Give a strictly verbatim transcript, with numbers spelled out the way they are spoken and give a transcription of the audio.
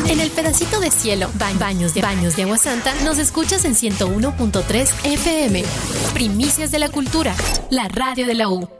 En el pedacito de cielo, ba- baños de baños de Agua Santa, nos escuchas en ciento uno punto tres F M. Primicias de la cultura, la radio de la U.